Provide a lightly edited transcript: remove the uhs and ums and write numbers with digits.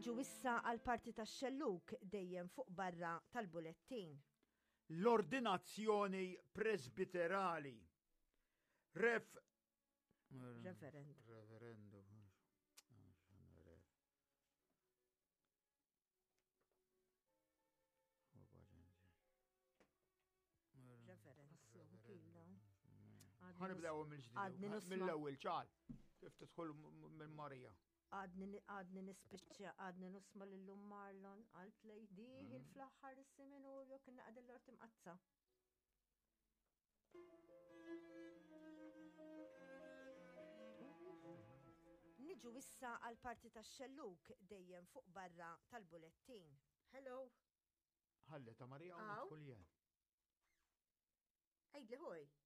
Niġu issa għal parti tax-xelluk dejjem fuq barra tal-bulettin. L-ordinazzjoni presbiterali. Referendum. Ħanibdew mill-ewwel ċal. Kif tidħol minn Marija. Għadni nispiċċa, għadni nusma l-lum Marlon, għalt lejdih il-flaħħar il-seminarju kien għad l-ort imqazza. Niġu issa għal parti tax-xelluk dejjem fuq barra tal-bulettin. Hello. Ħalli ta' Marija u nidħol jien. Ejdli ħoj.